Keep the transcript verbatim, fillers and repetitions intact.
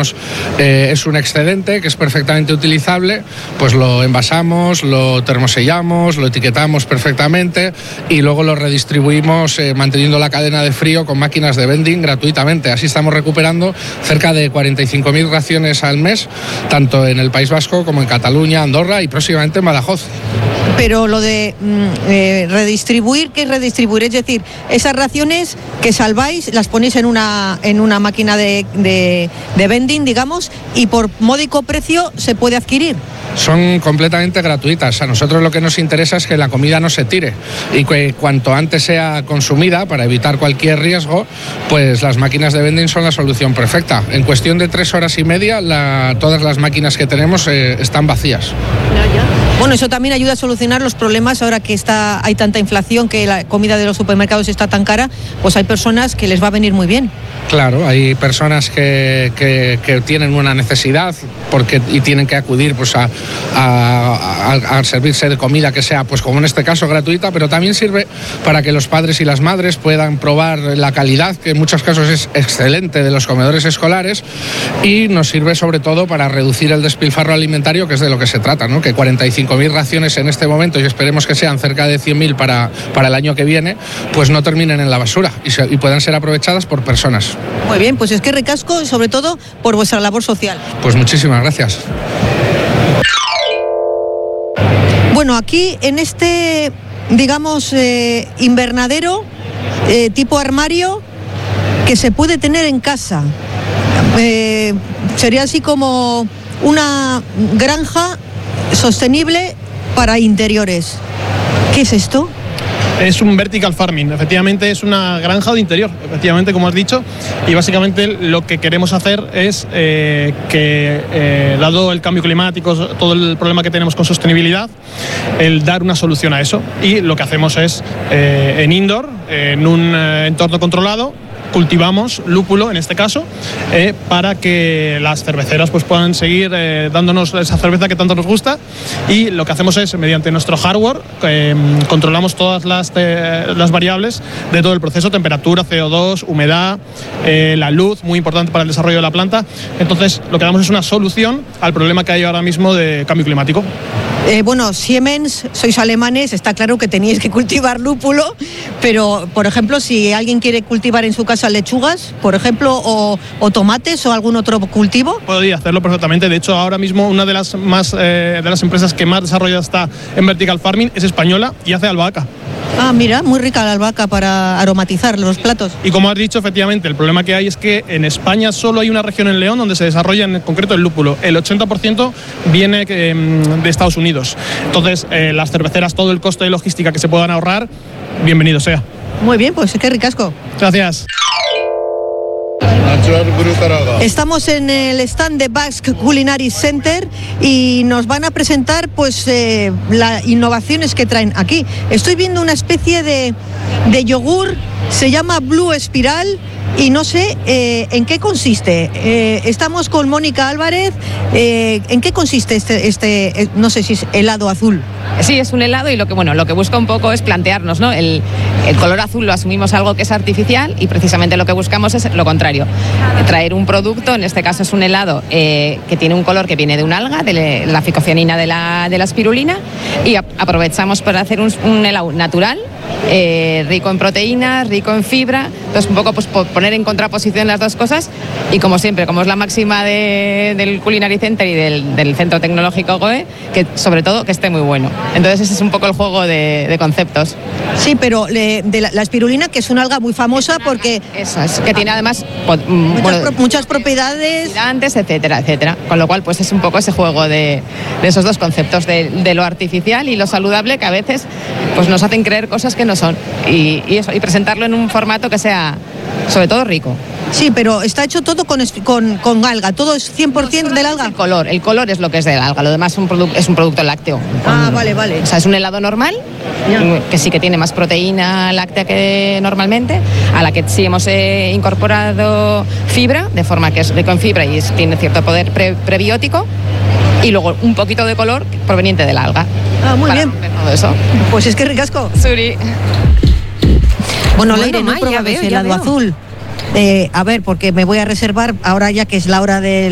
tenemos eh, es un excedente que es perfectamente utilizable, pues lo envasamos, lo termosellamos, lo etiquetamos perfectamente y luego lo redistribuimos eh, manteniendo la cadena de frío con máquinas de vending gratuitamente. Así estamos recuperando cerca de cuarenta y cinco mil raciones al mes, tanto en el País Vasco como en Cataluña, Andorra y próximamente en Badajoz. Pero lo de mm, eh, redistribuir, ¿qué es redistribuir? Es decir, esas raciones que salváis las ponéis en una en una máquina de, de, de vending, digamos, y por módico precio se puede adquirir. Son completamente gratuitas. A nosotros lo que nos interesa es que la comida no se tire y que cuanto antes sea consumida, para evitar cualquier riesgo, pues las máquinas de vending son la solución perfecta. En cuestión de tres horas y media, la, todas las máquinas que tenemos eh, están vacías. Bueno, eso también ayuda a solucionar los problemas ahora que está hay tanta inflación, que la comida de los supermercados está tan cara, pues hay personas que les va a venir muy bien. Claro, hay personas que, que, que tienen una necesidad porque, y tienen que acudir pues, a, a, a, a servirse de comida que sea, pues como en este caso, gratuita, pero también sirve para que los padres y las madres puedan probar la calidad, que en muchos casos es excelente, de los comedores escolares, y nos sirve sobre todo para reducir el despilfarro alimentario, que es de lo que se trata, ¿no? Que cuarenta y cinco mil raciones en este momento, y esperemos que sean cerca de cien mil para, para el año que viene, pues no terminen en la basura y, se, y puedan ser aprovechadas por personas. Muy bien, pues es que ricasco, sobre todo por vuestra labor social. Pues muchísimas gracias. Bueno, aquí en este, digamos, eh, invernadero, eh, tipo armario, que se puede tener en casa. Eh, sería así como una granja sostenible para interiores. ¿Qué es esto? Es un vertical farming, efectivamente es una granja de interior, efectivamente, como has dicho, y básicamente lo que queremos hacer es eh, que, eh, dado el cambio climático, todo el problema que tenemos con sostenibilidad, el dar una solución a eso. Y lo que hacemos es, eh, en indoor, eh, en un eh, entorno controlado, cultivamos lúpulo, en este caso, eh, para que las cerveceras pues, puedan seguir eh, dándonos esa cerveza que tanto nos gusta. Y lo que hacemos es, mediante nuestro hardware, eh, controlamos todas las, eh, las variables de todo el proceso: temperatura, C O dos, humedad, eh, la luz, muy importante para el desarrollo de la planta. Entonces, lo que damos es una solución al problema que hay ahora mismo de cambio climático. Eh, bueno, Siemens, sois alemanes, está claro que tenéis que cultivar lúpulo, pero, por ejemplo, si alguien quiere cultivar en su casa lechugas, por ejemplo, o, o tomates o algún otro cultivo. Podría hacerlo perfectamente. De hecho, ahora mismo una de las más eh, de las empresas que más desarrollada está en vertical farming es española y hace albahaca. Ah, mira, muy rica la albahaca para aromatizar los platos. Y como has dicho, efectivamente, el problema que hay es que en España solo hay una región en León donde se desarrolla en concreto el lúpulo. El ochenta por ciento viene eh, de Estados Unidos. Entonces, eh, las cerveceras, todo el coste de logística que se puedan ahorrar, bienvenido sea. Muy bien, pues qué ricasco. Gracias. Estamos en el stand de Basque Culinary Center y nos van a presentar pues eh, las innovaciones que traen aquí. Estoy viendo una especie de, de yogur, se llama Blue Spiral y no sé eh, en qué consiste. Eh, estamos con Mónica Álvarez. Eh, ¿En qué consiste este, este, no sé si es helado azul? Sí, es un helado y lo que bueno, lo que busca un poco es plantearnos, ¿no? El, el color azul lo asumimos algo que es artificial y precisamente lo que buscamos es lo contrario, traer un producto, en este caso es un helado eh, que tiene un color que viene de un alga, de la ficocianina de la, de la espirulina, y a, aprovechamos para hacer un, un helado natural, eh, rico en proteínas, rico en fibra. Entonces un poco pues poner en contraposición las dos cosas y, como siempre, como es la máxima de, del Culinary Center y del, del Centro Tecnológico GOE, que sobre todo que esté muy bueno. Entonces ese es un poco el juego de, de conceptos. Sí, pero le, de la, la espirulina, que es una alga muy famosa porque... Eso es, que tiene además... Muchas, bueno, pro, muchas propiedades... etcétera, etcétera. Con lo cual pues es un poco ese juego de, de esos dos conceptos, de, de lo artificial y lo saludable, que a veces pues nos hacen creer cosas que no son. Y, y, eso, y presentarlo en un formato que sea sobre todo rico. Sí, pero está hecho todo con, con, con alga, todo es cien por ciento no, del alga. El color, el color es lo que es del alga, lo demás es un, produ- es un producto lácteo. Ah, con, vale, vale. O sea, es un helado normal, yeah. que sí que tiene más proteína láctea que normalmente, a la que sí hemos eh, incorporado fibra, de forma que es rico en fibra y es, tiene cierto poder pre- prebiótico, y luego un poquito de color proveniente del alga. Ah, muy bien. Todo eso. Pues es que ricasco. Suri. Bueno, Leire, no he probado ese helado azul. Eh, a ver, porque me voy a reservar ahora ya que es la hora de